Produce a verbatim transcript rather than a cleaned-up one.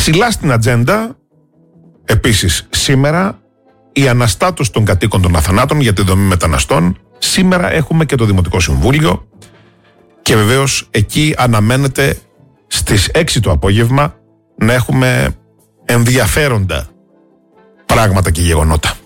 Ψηλά στην ατζέντα, επίσης σήμερα, η αναστάτωση των κατοίκων των Αθανάτων για τη δομή μεταναστών. Σήμερα έχουμε και το Δημοτικό Συμβούλιο και βεβαίως εκεί αναμένεται στις έξι το απόγευμα να έχουμε ενδιαφέροντα πράγματα και γεγονότα.